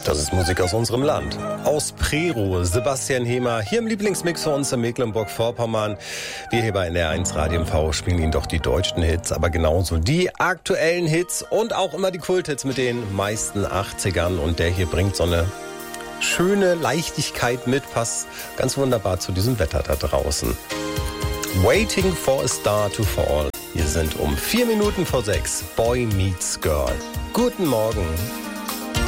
Das ist Musik aus unserem Land. Aus Prerow, Sebastian Hemer, hier im Lieblingsmix für uns in Mecklenburg-Vorpommern. Wir hier bei NDR1 Radio MV spielen Ihnen doch die deutschen Hits, aber genauso die aktuellen Hits und auch immer die Kulthits mit den meisten 80ern. Und der hier bringt so eine schöne Leichtigkeit mit, passt ganz wunderbar zu diesem Wetter da draußen. Waiting for a Star to Fall. Wir sind um 4 Minuten vor 6. Boy Meets Girl. Guten Morgen.